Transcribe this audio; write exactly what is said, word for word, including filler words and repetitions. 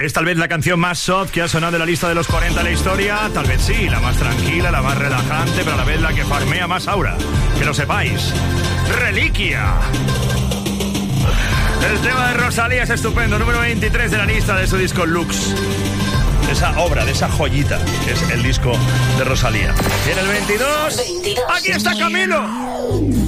Es tal vez la canción más soft que ha sonado en la lista de los cuarenta de la historia. Tal vez sí, la más tranquila, la más relajante, pero a la vez la que farmea más aura. Que lo sepáis. Reliquia. El tema de Rosalía es estupendo. Número veintitrés de la lista de su disco Lux. De esa obra, de esa joyita que es el disco de Rosalía. Y en el veintidós, aquí está Camilo.